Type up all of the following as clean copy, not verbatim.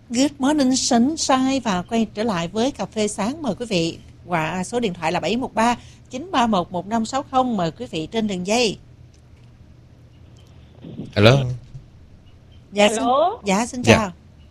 Good morning sunshine, và quay trở lại với cà phê sáng. Mời quý vị qua số điện thoại là 713 931 1560. Mời quý vị trên đường dây. Hello. Dạ, Hello. xin chào.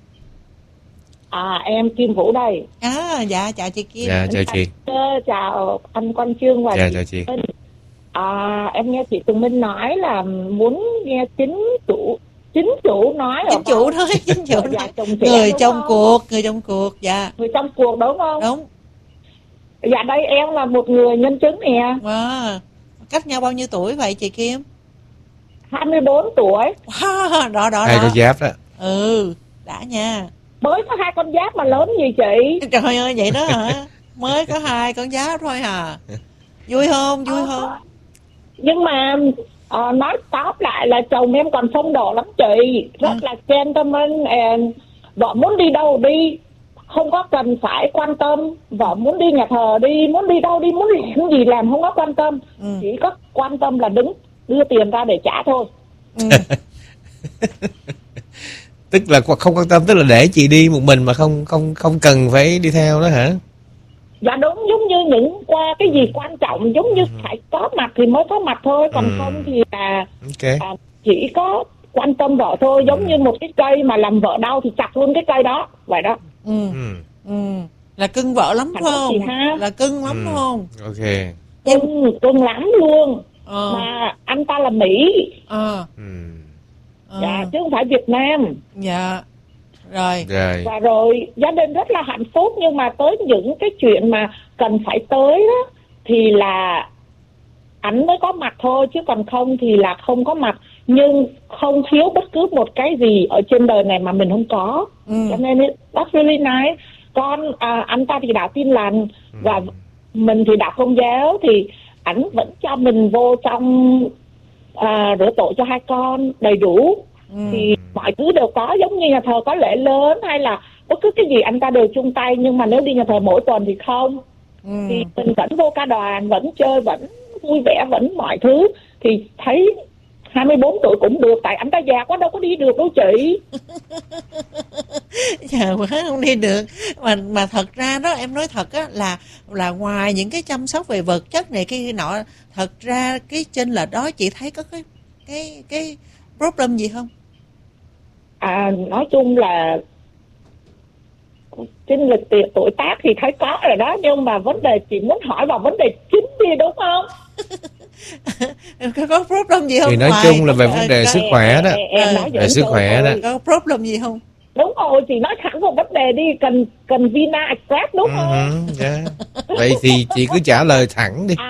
Em Kim Vũ đây. Dạ chào chị Kim. Dạ chào chị. Chào anh Quang Chương và dạ, chào chị. Em nghe chị Tùng Minh nói là muốn nghe chính chủ nói. Chính chủ thôi, chính chủ nói. Người trong cuộc, dạ. Người trong cuộc đúng không? Đúng. Dạ đây em là một người nhân chứng nè. Wow. Cách nhau bao nhiêu tuổi vậy chị Kim? 24 tuổi. Wow, đó. Hai con giáp đó. Đã nha. Mới có 2 con giáp mà lớn gì chị? Trời ơi, vậy đó hả? Mới có 2 con giáp thôi hả? Vui không? Nhưng mà nói tóm lại là chồng em còn phong độ lắm chị. Rất là gentleman. Vợ muốn đi đâu đi, không có cần phải quan tâm. Vợ muốn đi nhà thờ đi, muốn đi đâu đi, muốn làm gì làm, không có quan tâm. Chỉ có quan tâm là đứng đưa tiền ra để trả thôi. Tức là không quan tâm, tức là để chị đi một mình mà không cần phải đi theo đó hả? Dạ đúng, giống như những qua cái gì quan trọng, giống như phải có mặt thì mới có mặt thôi, còn không thì là chỉ có quan tâm vợ thôi. Giống như một cái cây mà làm vợ đau thì chặt luôn cái cây đó, vậy đó. Là cưng vợ lắm phải không? Là cưng lắm đúng không? Ok. Cưng lắm luôn. Mà anh ta là Mỹ. Dạ, chứ không phải Việt Nam. Dạ. Rồi. Và rồi gia đình rất là hạnh phúc. Nhưng mà tới những cái chuyện mà cần phải tới đó thì là ảnh mới có mặt thôi, chứ còn không thì là không có mặt. Nhưng không thiếu bất cứ một cái gì ở trên đời này mà mình không có. Cho nên that's really nice. Anh ta thì đạo Tin Lành và mình thì đạo Công giáo, thì ảnh vẫn cho mình vô trong rửa tội cho 2 con đầy đủ. Thì mọi thứ đều có, giống như nhà thờ có lễ lớn hay là bất cứ cái gì anh ta đều chung tay. Nhưng mà nếu đi nhà thờ mỗi tuần thì không. Thì mình vẫn vô ca đoàn, vẫn chơi, vẫn vui vẻ, vẫn mọi thứ. Thì thấy 24 tuổi cũng được, tại anh ta già quá đâu có đi được đâu chị. Già quá không đi được. Mà thật ra đó, em nói thật á, là ngoài những cái chăm sóc về vật chất này kia nọ, thật ra cái chênh lệch đó chị thấy có cái problem gì không? Nói chung là chênh lệch tuổi tác thì thấy có rồi đó, nhưng mà vấn đề chị muốn hỏi vào vấn đề chính đi đúng không? Có problem gì không? Thì nói chung là về vấn đề sức khỏe đó. Về sức khỏe đó. Có problem gì không? Đúng rồi, chị nói thẳng vào vấn đề đi. Cần Vina Express đúng không? Vậy thì chị cứ trả lời thẳng đi.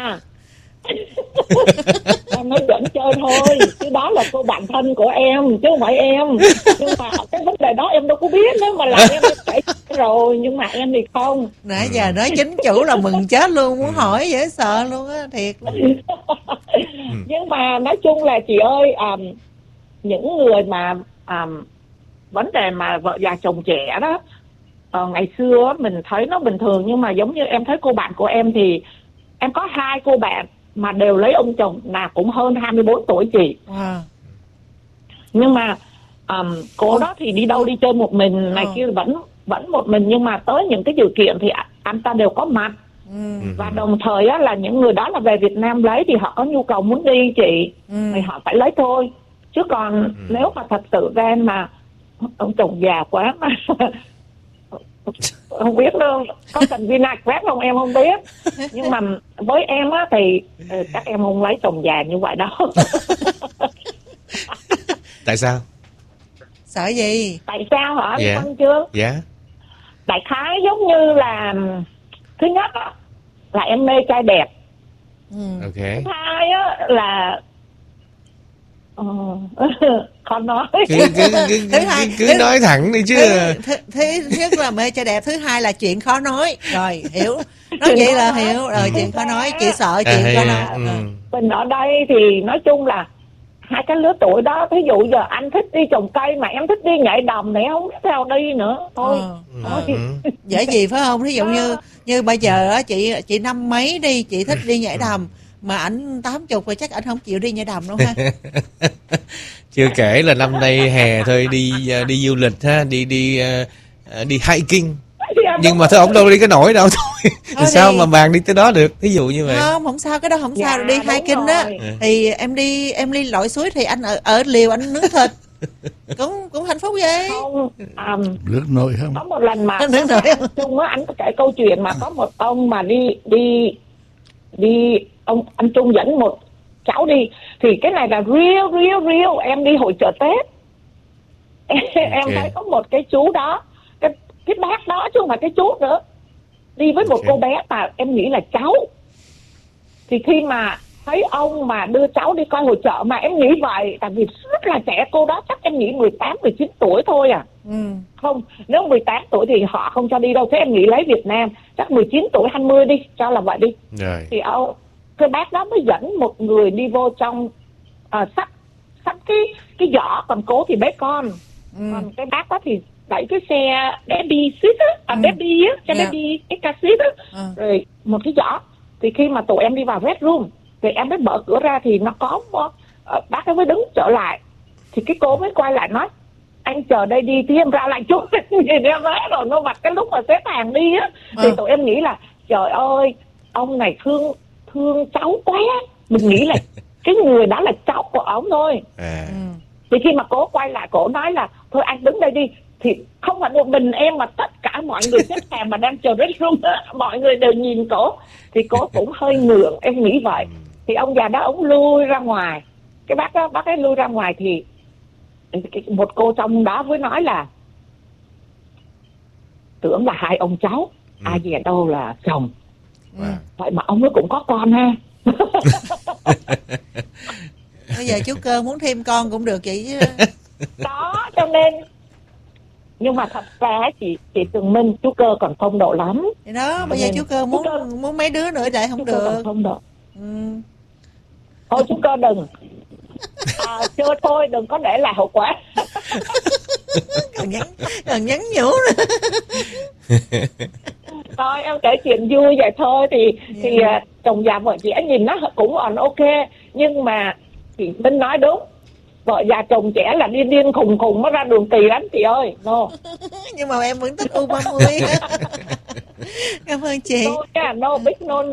Em nói giỡn chơi thôi, chứ đó là cô bạn thân của em chứ không phải em. Nhưng mà cái vấn đề đó em đâu có biết. Nếu mà là em phải rồi, nhưng mà em thì không. Nãy giờ nói chính chủ là mừng chết luôn, muốn hỏi dễ sợ luôn á, thiệt. Nhưng mà nói chung là chị ơi, những người mà vấn đề mà vợ già chồng trẻ đó, ngày xưa mình thấy nó bình thường. Nhưng mà giống như em thấy cô bạn của em thì em có 2 cô bạn mà đều lấy ông chồng nào cũng hơn 24 tuổi chị. Nhưng mà cô đó thì đi đâu đi chơi một mình này kia, vẫn một mình. Nhưng mà tới những cái sự kiện thì anh ta đều có mặt. Và đồng thời á, là những người đó là về Việt Nam lấy thì họ có nhu cầu muốn đi chị, thì họ phải lấy thôi. Chứ còn nếu mà thật sự ra mà ông chồng già quá mà không biết đâu có cần Vina Express không em không biết. Nhưng mà với em á thì chắc em không lấy chồng già như vậy đâu. Tại sao? Sợ gì? Tại sao hả? Dạ. Chưa? Đại khái giống như là thứ nhất á, là em mê trai đẹp. Thứ hai á là khó nói. Cứ nói thẳng đi chứ. Thứ nhất là mê trai đẹp, thứ hai là chuyện khó nói. Rồi hiểu. Nói vậy là hiểu rồi, chuyện khó nói. Chị sợ chuyện khó nói. Mình ở đây thì nói chung là 2 cái lứa tuổi đó. Ví dụ giờ anh thích đi trồng cây mà em thích đi nhảy đầm này, không biết theo đi nữa thôi. Dễ gì phải không? Ví dụ như bây giờ á, chị 50 mấy đi, chị thích đi nhảy đầm mà ảnh 80 rồi, chắc ảnh không chịu đi nhảy đầm đâu ha. Chưa kể là năm nay hè thôi, đi du lịch ha, đi đi hiking. Dạ, Nhưng đúng mà thôi rồi. ông đâu đi cái nổi đâu thôi. Thôi Sao thì- mà bàn đi tới đó được, ví dụ như vậy. Không sao, cái đó không Dạ, sao. Đi đúng hiking á rồi. thì em đi lội suối thì anh ở liều anh nướng thịt cũng hạnh phúc vậy. Không, Nước nổi không? có một lần mà Nước nổi không? anh Trung á, anh có kể câu chuyện mà có một ông mà đi ông anh Trung dẫn một cháu đi, thì cái này là real em đi hội chợ Tết. Em thấy có một cái chú đó, cái bác đó chứ không phải cái chú nữa, đi với một Ok. cô bé mà em nghĩ là cháu. Thì khi mà thấy ông mà đưa cháu đi coi hội chợ, mà em nghĩ vậy, tại vì rất là trẻ, cô đó chắc em nghĩ 18, 19 tuổi thôi à. Không, nếu 18 tuổi thì họ không cho đi đâu. Thế em nghĩ lấy Việt Nam chắc 19 tuổi 20 đi, cho là vậy đi. Rồi. Thì cái bác đó mới dẫn một người đi vô trong, sắp cái giỏ, còn cố thì bế con. Còn cái bác đó thì đẩy cái xe baby seat á, baby á, xe Dạ. baby cái car seat á, rồi một cái giỏ. Thì khi mà tụi em đi vào restroom thì em mới mở cửa ra thì nó có bác ấy mới đứng trở lại. Thì cái cô mới quay lại nói: anh chờ đây đi, tí em ra lại chút. Nhìn em nói rồi nó mặt cái lúc mà xếp hàng đi á, thì tụi em nghĩ là trời ơi, ông này thương cháu quá. Mình nghĩ là cái người đó là cháu của ông thôi. Thì khi mà cô quay lại, cổ nói là thôi anh đứng đây đi, thì không phải một mình em mà tất cả mọi người xếp hàng mà đang chờ restroom á, mọi người đều nhìn cổ. Thì cô cũng hơi ngượng, em nghĩ vậy. Thì ông già đó ông lui ra ngoài, cái bác ấy lui ra ngoài, thì một cô trong đó mới nói là tưởng là hai ông cháu, ai về đâu là chồng. Vậy mà ông ấy cũng có con ha. Bây giờ chú Cơ muốn thêm con cũng được vậy chứ. Đó, cho nên, nhưng mà thật ra chị Tường Minh, chú Cơ còn phong độ lắm. Vậy đó, bây giờ chú Cơ muốn mấy đứa nữa lại không Chú Cơ còn được. phong độ. Thôi chú Cơ đừng, chưa thôi, đừng có để lại hậu quả. Còn nhắn nhủ nữa. Thôi em kể chuyện vui vậy thôi. Thì chồng già vợ trẻ nhìn nó cũng còn ok, nhưng mà chị Minh nói đúng, vợ già chồng trẻ là điên khùng mới ra đường kỳ lắm chị ơi. No. Nhưng mà em vẫn thích U30. Cảm ơn chị. No big no.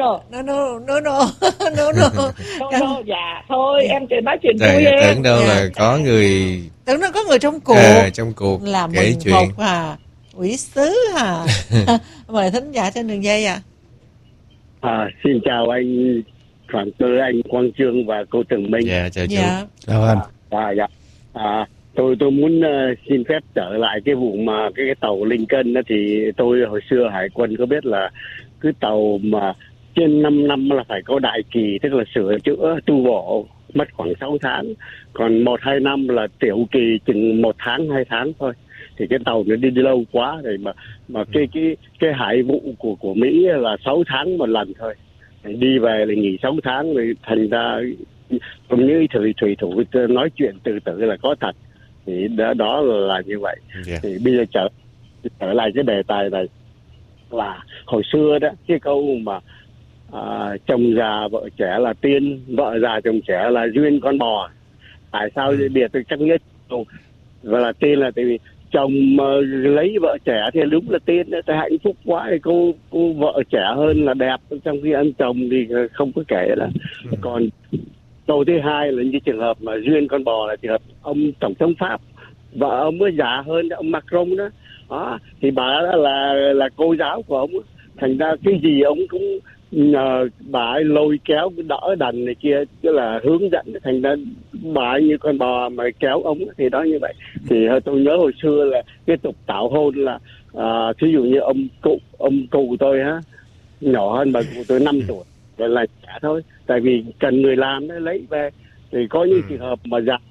No, dạ thôi em chỉ nói chuyện vui em. Tưởng đâu là có người, tưởng nó có người trong cuộc. Trong cuộc là kể mừng chuyện. một quỷ sứ mời thính giả trên đường dây ạ. Xin chào anh Phạm Cơ, anh Quang Trương và cô Tường Minh. Dạ, chào chú. Chào anh. Tôi muốn xin phép trở lại cái vụ mà cái tàu Lincoln đó. Thì tôi hồi xưa hải quân có biết là cái tàu mà trên 5 năm là phải có đại kỳ, tức là sửa chữa tu bổ, mất khoảng 6 tháng. Còn 1-2 năm là tiểu kỳ, chừng 1 tháng 2 tháng thôi. Thì cái tàu nó đi lâu quá rồi, mà cái hải vụ của Mỹ là 6 tháng một lần thôi. Đi về là nghỉ 6 tháng, rồi thành ra cũng như thủy thủ nói chuyện từ từ là có thật. Thì đó là như vậy. Thì bây giờ trở lại cái đề tài này, là hồi xưa đó, cái câu mà chồng già vợ trẻ là tiên, vợ già chồng trẻ là duyên con bò. Tại sao biệt tôi chắc nhất và là tiên là tại vì chồng lấy vợ trẻ thì đúng là tiên, tại hạnh phúc quá. Thì cô vợ trẻ hơn là đẹp, trong khi anh chồng thì không có kể là. Còn câu thứ hai là như trường hợp mà duyên con bò là trường hợp ông tổng thống Pháp, vợ ông mới già hơn ông Macron đó. Thì bà đó là cô giáo của ông, thành ra cái gì ông cũng nhờ bà ấy lôi kéo, đỡ đần này kia, tức là hướng dẫn, thành ra bà ấy như con bò mà kéo ông. Thì đó như vậy. Thì tôi nhớ hồi xưa là cái tục tảo hôn là thí dụ như ông cụ tôi nhỏ hơn bà cụ tôi 5 tuổi, gọi là trẻ thôi, tại vì cần người làm nó lấy về. Thì có những trường hợp mà già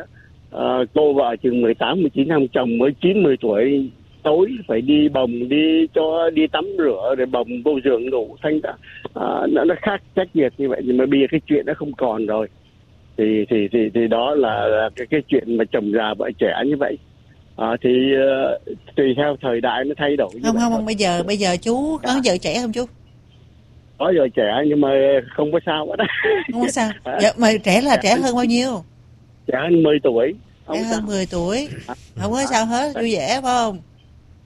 cô vợ chừng 18, 19 năm, chồng mới 9, 10 tuổi, tối phải đi bồng, đi tắm rửa rồi bồng vô giường ngủ, thành ra nó khác trách nhiệm như vậy. Nhưng mà bây giờ cái chuyện nó không còn rồi. Thì đó là cái chuyện mà chồng già vợ trẻ như vậy. Thì tùy theo thời đại nó thay đổi. Không, bây giờ chú có vợ trẻ không chú? Có vợ trẻ nhưng mà không có sao hết. Không có sao. Mà trẻ là trẻ hơn bao nhiêu? Trẻ hơn 10 tuổi. Trẻ hơn 10 tuổi. Không có sao hết, vui vẻ phải không?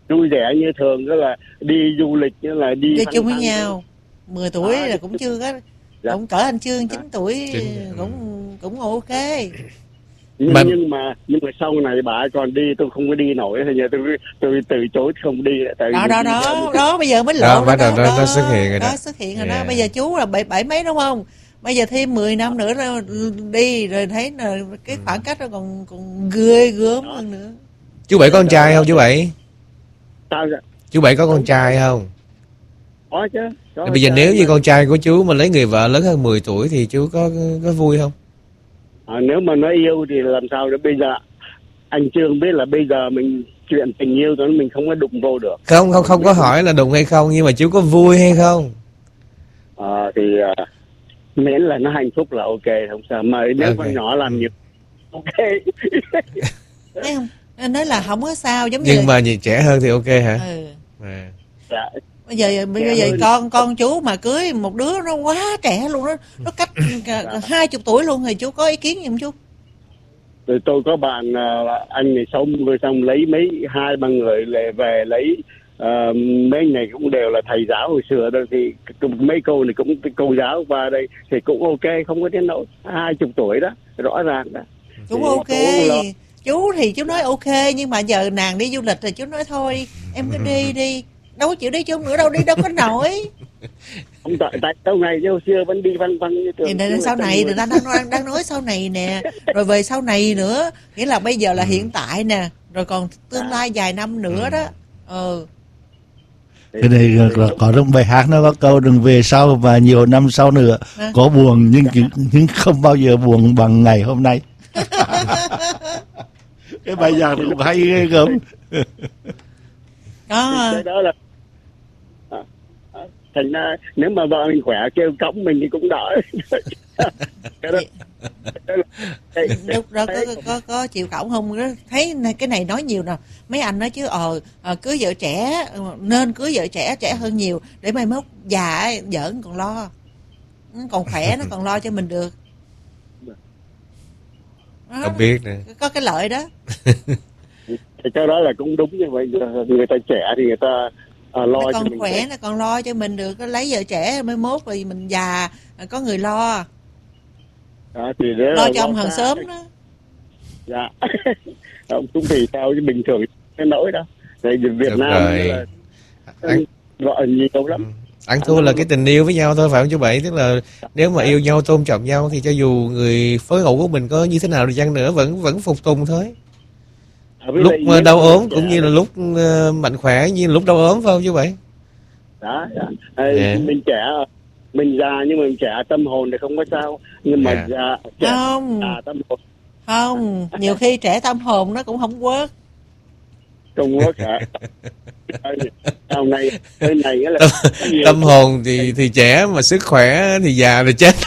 vui vẻ như thường, đó là đi du lịch, như là đi chung với nhau. 10 tuổi là cũng chưa có, dạ. cũng cỡ anh Chương 9 tuổi cũng ok. Nhưng mà sau này bà còn đi, tôi không có đi nổi, thì giờ tôi từ chối không đi. Tại đó bây giờ mới lộ nó xuất hiện rồi đó. Xuất hiện rồi đó. Bây giờ chú là bảy mấy đúng không? Bây giờ thêm 10 năm nữa đi rồi thấy là cái khoảng cách nó còn ghê gớm hơn nữa. Chú Bảy có con trai không chú Bảy? Sao vậy? Chú Bảy có con trai không? Có chứ. Bây giờ nếu như con trai của chú mà lấy người vợ lớn hơn 10 tuổi thì chú có vui không? Nếu mà nó yêu thì làm sao để bây giờ anh Trương biết là bây giờ mình chuyện tình yêu đó mình không có đụng vô được. Không có hỏi là đụng hay không, nhưng mà chú có vui hay không? Thì miễn là nó hạnh phúc là ok, không sao. Mà nếu con nhỏ làm nhiều ok. Thấy không? Anh nói là không có sao, giống nhưng mà nhìn trẻ hơn thì ok hả? Dạ. Bây giờ con chú mà cưới một đứa nó quá trẻ luôn đó, nó cách 20 tuổi luôn, thì chú có ý kiến gì không chú? Rồi tôi có bạn anh này xong lấy mấy 2-3 người về lấy mấy này cũng đều là thầy giáo hồi xưa đâu, thì mấy cô này cũng cô giáo qua đây thì cũng ok, không có đến nỗi 20 tuổi đó, rõ ràng đó. Chú ok. Chú thì chú nói ok, nhưng mà giờ nàng đi du lịch thì chú nói thôi em cứ đi đâu có chịu đi chung nữa đâu, đi đâu có nổi. Không tại sau này chứ hồi xưa vẫn đi văn như thường. Thì sau này người ta đang nói sau này nè, rồi về sau này nữa, nghĩa là bây giờ là hiện tại nè, rồi còn tương lai vài năm nữa đó. Cái này là có trong bài hát nó có câu đừng về sau và nhiều năm sau nữa có buồn nhưng không bao giờ buồn bằng ngày hôm nay. Cái bài nhạc này cũng hay ghê gớm. Đó là thành ra nếu mà vợ mình khỏe kêu cõng mình thì cũng đỡ. Lúc đó có chịu cõng không? Thấy cái này nói nhiều nè, mấy anh nói chứ cưới vợ trẻ, nên cưới vợ trẻ hơn nhiều, để mai mốt già vợ còn lo, còn khỏe nó còn lo cho mình được. Không biết nè, có cái lợi đó. Thì cái đó là cũng đúng như vậy, người ta trẻ thì người ta lo nó cho còn mình khỏe, nó còn lo cho mình được, lấy vợ trẻ mai mốt rồi mình già có người lo. Thì lo cho ông hàng xóm đó. Dạ. Ông cũng tùy theo chứ bình thường cái nỗi đó. Tại Việt Nam là gọi nhiều lắm. Ăn thua là cái tình yêu với nhau thôi, phải không chú Bảy? Tức là nếu mà yêu nhau, tôn trọng nhau thì cho dù người phối ngẫu của mình có như thế nào đi chăng nữa vẫn phục tùng thôi. Lúc đau ốm cũng như là lúc mạnh khỏe, như là lúc đau ốm, phải không chú Bảy? Đó. Mình trẻ, mình già nhưng mà mình trẻ tâm hồn thì không có sao, nhưng mà già tâm hồn không, nhiều khi trẻ tâm hồn nó cũng không quớt. Không quớt hả? Sau này là tâm hồn thì trẻ, mà sức khỏe thì già rồi chết.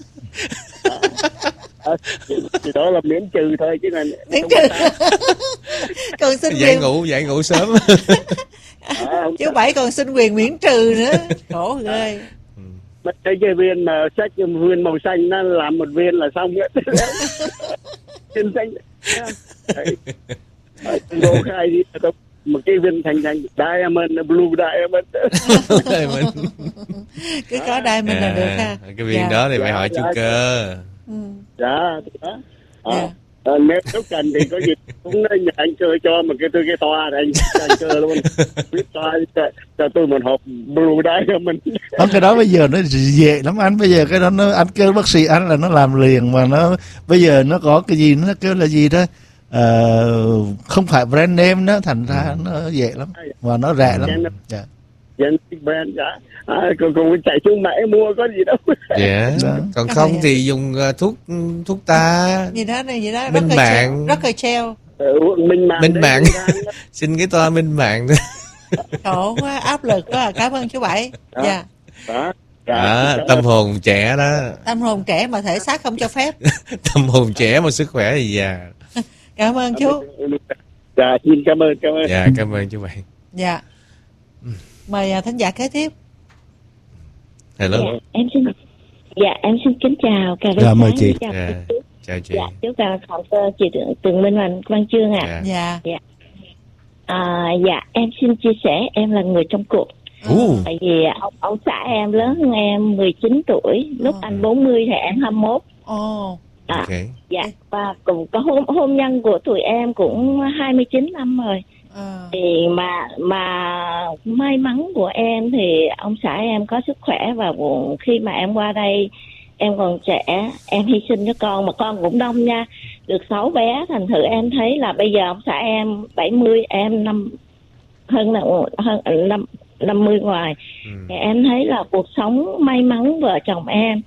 Thì đó là miễn trừ thôi chứ là miễn trừ. Còn xin dạy ngủ sớm. Chú Bảy còn xin quyền miễn trừ nữa, khổ ghê. Cái viên mà sách viên màu xanh nó làm một viên là xong hết. Viên xanh vô khai đi một cái viên thành diamond, blue diamond. Cứ có diamond là được ha. Cái viên đó thì phải hỏi chú Cơ. Dạ. Nếu cần thì có gì cũng nhờ anh Cơ cho một cái toa này, anh Cơ luôn. Biết toa cho tôi một hộp blue diamond. Cái đó bây giờ nó dễ lắm anh. Bây giờ cái đó nó anh kêu bác sĩ anh là nó làm liền, mà nó bây giờ nó có cái gì nó kêu là gì đó, không phải brand name đó, thành ra nó dễ lắm và nó rẻ lắm. Brand còn chạy xuống mẹ mua có gì đâu. Còn không thì dùng thuốc ta gì đó này, gì đó minh mạng, rất là treo. Minh mạng. Xin cái toa minh mạng. Khổ quá, áp lực quá. Cảm ơn chú Bảy. Tâm hồn trẻ đó. Tâm hồn trẻ mà thể xác không cho phép. Tâm hồn trẻ mà sức khỏe thì già. Cảm ơn chú. Dạ, xin cảm ơn. Dạ, cảm ơn chú Bảy. Dạ. Mời thính giả kế tiếp. Hello. Em xin kính chào cà phê. Dạ, mời chị. Chào chị. Dạ, chú chào chị Tường Minh và Văn Chương ạ. Dạ. Dạ em xin chia sẻ, em là người trong cuộc. Tại vì ông xã em lớn hơn em 19 tuổi, lúc anh 40 thì em 21. Dạ, và cũng có hôn nhân của tụi em cũng 29 năm rồi. Thì mà may mắn của em thì ông xã em có sức khỏe, và khi mà em qua đây em còn trẻ, em hy sinh cho con, mà con cũng đông nha, được 6 bé. Thành thử em thấy là bây giờ ông xã em 70, em hơn 50 ngoài. Thì em thấy là cuộc sống may mắn vợ chồng em.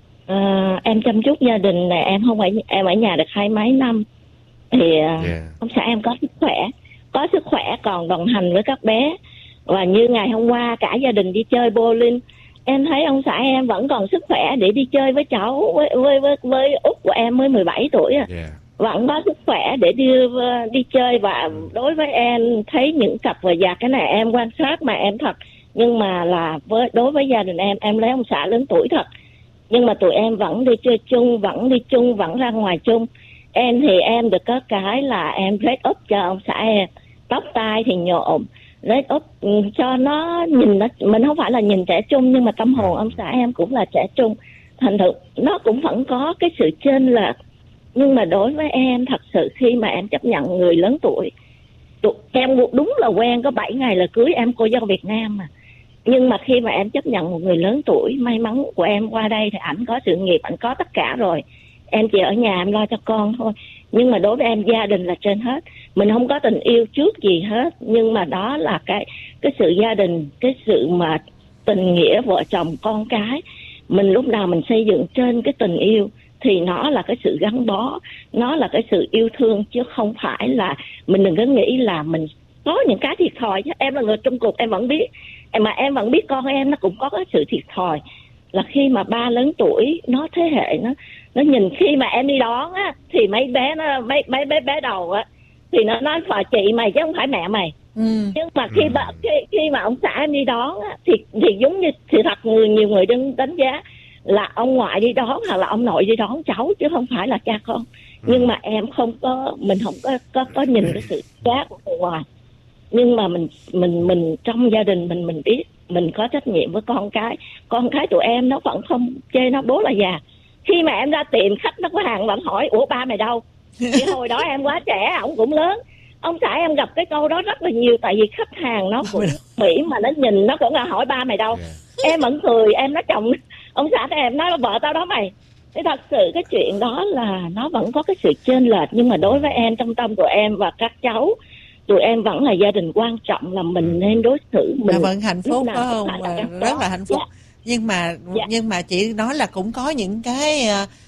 Em chăm chút gia đình này, em ở nhà được 20 mấy năm. Thì ông xã em có sức khỏe còn đồng hành với các bé. Và như ngày hôm qua cả gia đình đi chơi bowling, em thấy ông xã em vẫn còn sức khỏe để đi chơi với cháu, với út của em mới 17 tuổi vẫn có sức khỏe để đi chơi. Và đối với em thấy những cặp vợ già, cái này em quan sát mà em thật, nhưng mà là đối với gia đình em lấy ông xã lớn tuổi thật, nhưng mà tụi em vẫn đi chơi chung, vẫn ra ngoài chung. Em thì em được có cái là em rate up cho ông xã em, tóc tai thì nhộm, rate up cho nó nhìn mình không phải là nhìn trẻ trung, nhưng mà tâm hồn ông xã em cũng là trẻ trung. Thành thử nó cũng vẫn có cái sự chênh lệch. Nhưng mà đối với em thật sự, khi mà em chấp nhận người lớn tuổi, em đúng là quen có 7 ngày là cưới, em cô dâu Việt Nam mà. Nhưng mà khi mà em chấp nhận một người lớn tuổi, may mắn của em qua đây thì ảnh có sự nghiệp, ảnh có tất cả rồi. Em chỉ ở nhà em lo cho con thôi. Nhưng mà đối với em, gia đình là trên hết. Mình không có tình yêu trước gì hết, nhưng mà đó là cái sự gia đình, cái sự mà tình nghĩa vợ chồng con cái. Mình lúc nào mình xây dựng trên cái tình yêu thì nó là cái sự gắn bó, nó là cái sự yêu thương, chứ không phải là mình đừng có nghĩ là mình có những cái thiệt thòi. Chứ em là người trong cuộc, em vẫn biết, mà em vẫn biết con em nó cũng có cái sự thiệt thòi. Là khi mà ba lớn tuổi, nó thế hệ nó nhìn, khi mà em đi đón á thì mấy bé đầu á thì nó nói phải chị mày chứ không phải mẹ mày. Nhưng mà khi mà ông xã em đi đón á, thì giống như sự thật nhiều người đánh giá là ông ngoại đi đón hoặc là ông nội đi đón cháu, chứ không phải là cha con. Nhưng mà em mình không có nhìn cái sự khác của người ngoài. Nhưng mà mình trong gia đình mình biết mình có trách nhiệm với con cái tụi em. Nó vẫn không chê nó bố là già. Khi mà em ra tiệm, khách nó có hàng vẫn hỏi ủa ba mày đâu. Thì hồi đó em quá trẻ, ổng cũng lớn. Ông xã em gặp cái câu đó rất là nhiều, tại vì khách hàng nó cũng Mỹ mà nó nhìn nó cũng là hỏi ba mày đâu. Em vẫn cười, em nói chồng ông xã em nói là vợ tao đó mày. Thế thật sự cái chuyện đó là nó vẫn có cái sự chênh lệch. Nhưng mà đối với em, trong tâm của em và các cháu, tụi em vẫn là gia đình quan trọng, là mình nên đối xử mình vẫn hạnh phúc phải không? Rất là hạnh phúc. Nhưng mà chị nói là cũng có những cái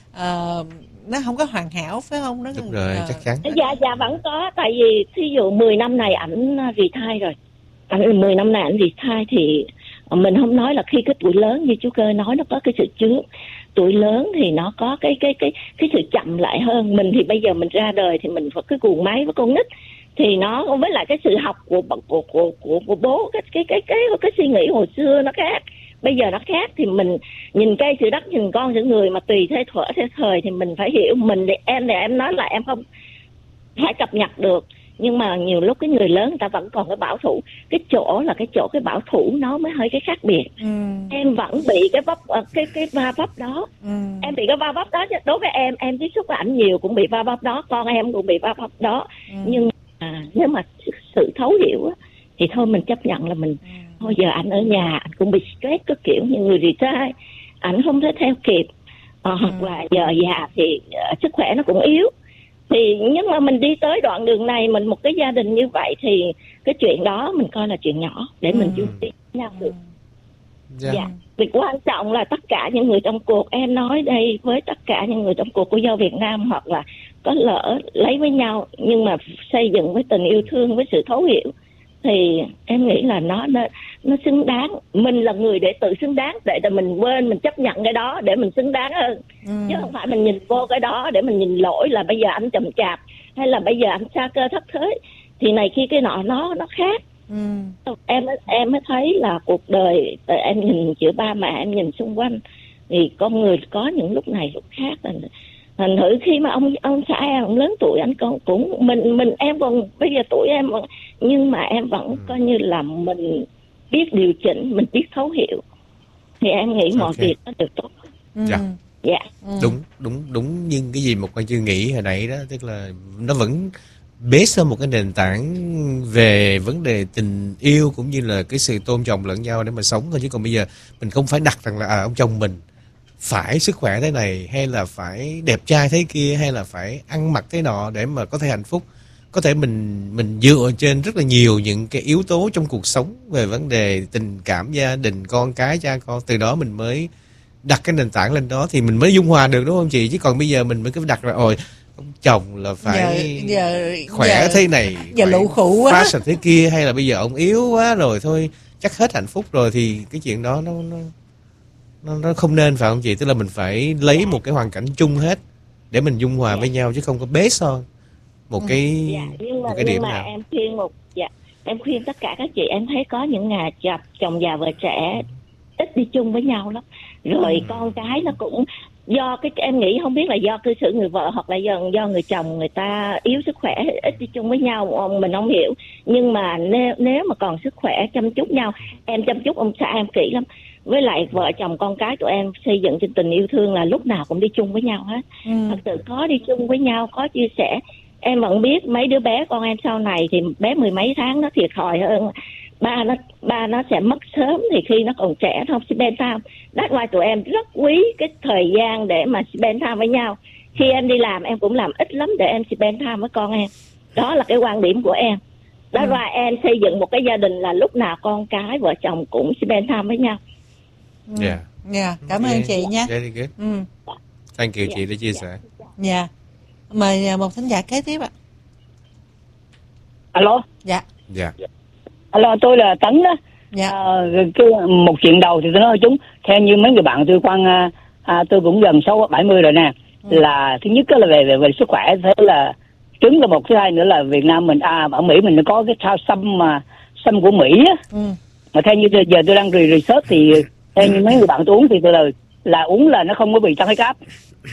nó không có hoàn hảo phải không? Nó đúng rồi, chắc chắn. Dạ vẫn có. Tại vì thí dụ 10 năm này ảnh retire rồi, 10 năm này ảnh retire thì mình không nói là khi cái tuổi lớn như chú Cơ nói, nó có cái sự trước. Tuổi lớn thì nó có cái sự chậm lại hơn. Mình thì bây giờ mình ra đời thì mình có cái guồng máy với con nít, thì nó với lại cái sự học của bố, cái suy nghĩ hồi xưa nó khác, bây giờ nó khác. Thì mình nhìn cây sự đất, nhìn con sự người, mà tùy theo thời thì mình phải hiểu. Mình em nói là em không phải cập nhật được, nhưng mà nhiều lúc cái người lớn người ta vẫn còn cái bảo thủ. Cái bảo thủ nó mới hơi cái khác biệt. Em vẫn bị cái va vấp đó. Em bị cái va vấp đó. Đối với em tiếp xúc với ảnh nhiều cũng bị va vấp đó, con em cũng bị va vấp đó. Nhưng nếu mà sự thấu hiểu á, thì thôi mình chấp nhận là mình thôi giờ ảnh ở nhà ảnh cũng bị stress cái kiểu như người retire, ảnh không thể theo kịp, hoặc là giờ già thì sức khỏe nó cũng yếu. Thì nhưng mà mình đi tới đoạn đường này, mình một cái gia đình như vậy thì cái chuyện đó mình coi là chuyện nhỏ để mình chú ý nhau được. Dạ. Việc quan trọng là tất cả những người trong cuộc, em nói đây với tất cả những người trong cuộc của dâu Việt Nam, hoặc là có lỡ lấy với nhau nhưng mà xây dựng với tình yêu thương, với sự thấu hiểu, thì em nghĩ là nó xứng đáng. Mình là người để tự xứng đáng, để mình quên, mình chấp nhận cái đó để mình xứng đáng hơn. Chứ không phải mình nhìn vô cái đó để mình nhìn lỗi là bây giờ anh chậm chạp, hay là bây giờ anh sa cơ thất thế, thì này khi cái nọ nó khác. Em mới thấy là cuộc đời, em nhìn giữa ba mẹ, em nhìn xung quanh thì con người có những lúc này lúc khác. Thành thử khi mà ông xã em ông lớn tuổi, anh còn cũng em còn bây giờ tuổi em nhưng mà em vẫn coi như là mình biết điều chỉnh, mình biết thấu hiểu, thì em nghĩ mọi việc nó được tốt. Dạ. Đúng nhưng cái gì một con chưa nghĩ hồi nãy đó, tức là nó vẫn base ở một cái nền tảng về vấn đề tình yêu cũng như là cái sự tôn trọng lẫn nhau để mà sống thôi, chứ còn bây giờ mình không phải đặt rằng là ông chồng mình phải sức khỏe thế này, hay là phải đẹp trai thế kia, hay là phải ăn mặc thế nọ để mà có thể hạnh phúc. Có thể mình dựa trên rất là nhiều những cái yếu tố trong cuộc sống về vấn đề tình cảm, gia đình, con cái, cha con, từ đó mình mới đặt cái nền tảng lên đó thì mình mới dung hòa được, đúng không chị? Chứ còn bây giờ mình mới cứ đặt ra ông chồng là phải khỏe thế này, giờ lụ khụ quá, fashion thế kia, hay là bây giờ ông yếu quá rồi thôi chắc hết hạnh phúc rồi, thì cái chuyện đó nó không nên, phải không chị? Tức là mình phải lấy một cái hoàn cảnh chung hết để mình dung hòa với nhau, chứ không có base on một cái một cái điểm nào. Em khuyên tất cả các chị, em thấy có những nhà chồng già vợ trẻ ít đi chung với nhau lắm, rồi con cái nó cũng do cái, em nghĩ không biết là do cư xử người vợ hoặc là do người chồng người ta yếu sức khỏe, ít đi chung với nhau, mình không hiểu. Nhưng mà nếu mà còn sức khỏe chăm chút nhau, em chăm chút ông xã em kỹ lắm, với lại vợ chồng con cái tụi em xây dựng trên tình yêu thương là lúc nào cũng đi chung với nhau hết. Thật sự có đi chung với nhau, có chia sẻ. Em vẫn biết mấy đứa bé con em sau này thì bé 10 mấy tháng nó thiệt thòi hơn, ba nó sẽ mất sớm, thì khi nó còn trẻ nó không spend time. That's why tụi em rất quý cái thời gian để mà spend time với nhau. Khi em đi làm em cũng làm ít lắm để em spend time với con em. Đó là cái quan điểm của em. Đó là em xây dựng một cái gia đình là lúc nào con cái vợ chồng cũng spend time với nhau. Cảm ơn chị nha. Thank you chị đã chia sẻ. Mời một thính giả kế tiếp ạ. Alo. Dạ. Alo, tôi là Tấn đó. Một chuyện đầu thì tôi nói chúng, theo như mấy người bạn tôi tôi cũng gần 70 rồi nè. Là thứ nhất là về sức khỏe, thế là trứng là một, thứ hai nữa là Việt Nam mình ở Mỹ mình có cái thao sâm của Mỹ á. Mà theo như giờ tôi đang research thì theo như mấy người bạn tôi uống thì tôi là uống là nó không có bị tăng huyết áp.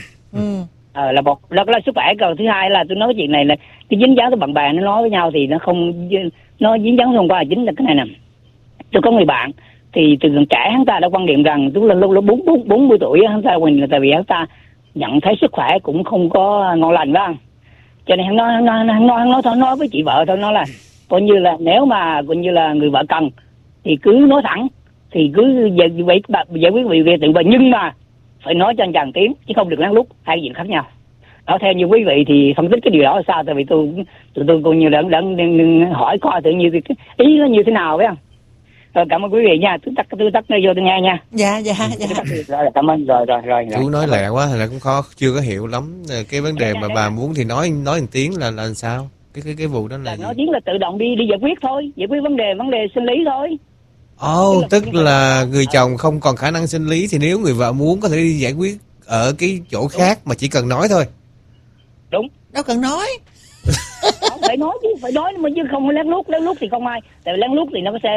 Là một, đó là sức khỏe. Còn thứ hai là tôi nói cái chuyện này là cái dính dáng tới bạn bè nó nói với nhau thì nó dính dáng thông qua chính là cái này nè. Tôi có người bạn thì từ gần trẻ hắn ta đã quan niệm rằng tức là lúc 40 tuổi hắn ta quỳnh là tại vì hắn ta nhận thấy sức khỏe cũng không có ngon lành đó, cho nên hắn nói với chị vợ thôi, nói là coi như là nếu mà coi như là người vợ cần thì cứ nói thẳng, thì cứ giải quyết việc tự bệnh, nhưng mà phải nói cho anh chàng tiếng chứ không được lén lút, hai chuyện khác nhau. Đó, theo như quý vị thì phân tích cái điều đó là sao? Tại vì tôi coi như là hỏi coi tự nhiên cái ý nó như thế nào phải không? Rồi, cảm ơn quý vị nha. Tôi tắt vô tôi nghe nha. Dạ. Rồi, cảm ơn. Rồi. Chú nói lẹ quá thì là cũng khó, chưa có hiểu lắm cái vấn đề mà bà muốn thì nói một tiếng là sao? Cái vụ đó là gì? Nói tiếng là tự động đi giải quyết thôi, giải quyết vấn đề sinh lý thôi. Tức là người chồng không còn khả năng sinh lý thì nếu người vợ muốn có thể đi giải quyết ở cái chỗ khác mà chỉ cần nói thôi. Đúng. Đâu cần nói. Không, phải nói mà chứ không lén lút thì không ai. Tại vì lén lút thì nó sẽ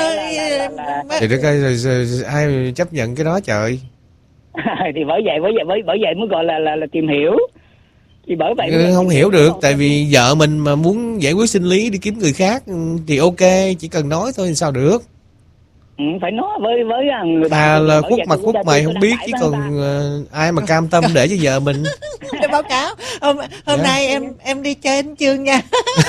thì được rồi ai chấp nhận cái đó trời. Thì bởi vậy mới gọi là tìm hiểu. Thì bởi vậy không hiểu được, tại vì vợ mình mà muốn giải quyết sinh lý đi kiếm người khác thì ok, chỉ cần nói thôi thì sao được. Phải nói với người bạn là khuất mặt khuất mày không biết, chứ còn ai mà cam tâm để cho vợ mình. Để báo cáo hôm nay em đi chơi anh Chương nha.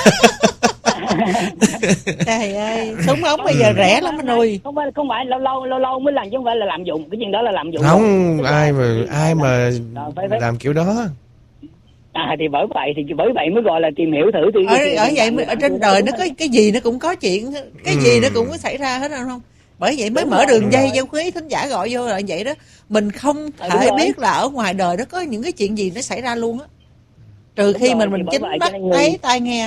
Trời ơi, súng ống bây giờ rẻ lắm anh ơi. Không phải lâu mới làm chứ không phải là lạm dụng, cái chuyện đó là lạm dụng. Không, ai mà làm kiểu đó. Thì bởi vậy mới gọi là tìm hiểu thử. Ở vậy ở trên đời nó có cái gì nó cũng có chuyện, cái gì nó cũng có xảy ra hết không? Bởi vậy mới mở đường dây cho quý thính giả gọi vô là vậy đó. Mình không thể biết là ở ngoài đời nó có những cái chuyện gì nó xảy ra luôn á, trừ khi mình chính mắt thấy tai nghe.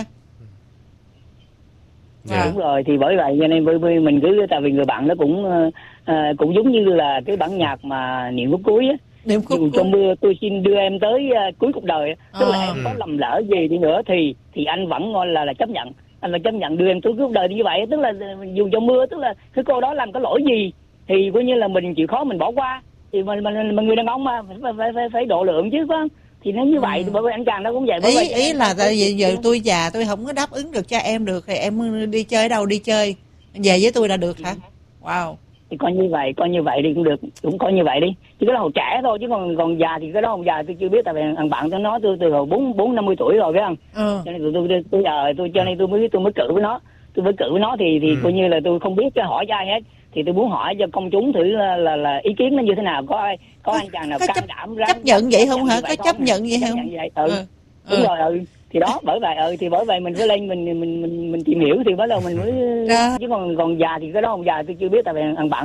Đúng rồi, thì bởi vậy cho nên mình cứ, tại vì người bạn nó cũng giống như là cái bản nhạc mà niệm khúc cuối á. Dù trong mưa tôi xin đưa em tới cuối cuộc đời, tức là em có lầm lỡ gì đi nữa thì anh vẫn gọi là chấp nhận, anh phải chấp nhận đưa em tới cuộc đời như vậy. Tức là dù trong mưa, tức là cái cô đó làm cái lỗi gì thì coi như là mình chịu khó mình bỏ qua, thì mình người đàn ông mà phải độ lượng chứ, phải không? thì nó như vậy, bởi vì anh chàng nó cũng vậy. Bởi ý là tại vì giờ tôi già tôi không có đáp ứng được cho em được thì em đi chơi ở đâu đi chơi, về với tôi là được hả? Wow. Thì coi như vậy đi cũng được, cũng coi như vậy đi, chứ cái đó hồi trẻ thôi, chứ còn già thì cái đó không già tôi chưa biết, tại vì thằng bạn tôi nói tôi từ hồi 50 tuổi rồi, biết không? Cho nên tôi cho nên tôi mới cự với nó, thì coi như là tôi không biết cái hỏi cho ai hết, thì tôi muốn hỏi cho công chúng thử là ý kiến nó như thế nào, có anh chàng nào can đảm chấp nhận vậy không hả? Có chấp nhận vậy không? Đúng rồi. Thì đó, bởi vậy mình phải lên mình tìm hiểu thì bắt đầu mình mới chứ còn già thì cái đó không già tôi chưa biết, tại vì thằng bạn